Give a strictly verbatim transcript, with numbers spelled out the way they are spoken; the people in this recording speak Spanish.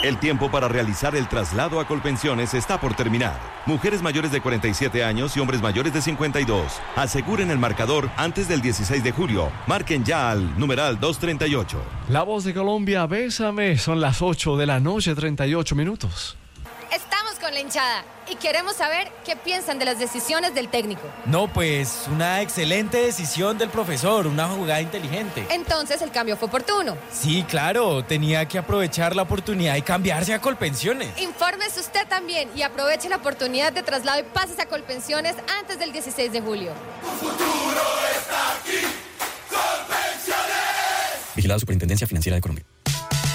El tiempo para realizar el traslado a Colpensiones está por terminar. Mujeres mayores de cuarenta y siete años y hombres mayores de cincuenta y dos. Aseguren el marcador antes del dieciséis de julio. Marquen ya al numeral doscientos treinta y ocho. La Voz de Colombia, bésame. Son las ocho de la noche, treinta y ocho minutos. Estamos con la hinchada y queremos saber qué piensan de las decisiones del técnico. No, pues una excelente decisión del profesor, una jugada inteligente. Entonces el cambio fue oportuno. Sí, claro, tenía que aprovechar la oportunidad y cambiarse a Colpensiones. Infórmese usted también y aproveche la oportunidad de traslado y pásese a Colpensiones antes del dieciséis de julio. Tu futuro está aquí, Colpensiones. Vigilado Superintendencia Financiera de Colombia.